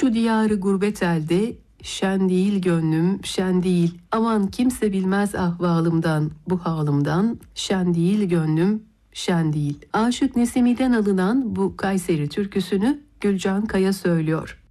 Şu diyarı gurbet elde, şen değil gönlüm, şen değil. Aman kimse bilmez ahvalımdan, bu halımdan. Şen değil gönlüm, şen değil. Aşık Nesimi'den alınan bu Kayseri türküsünü Gülcan Kaya söylüyor.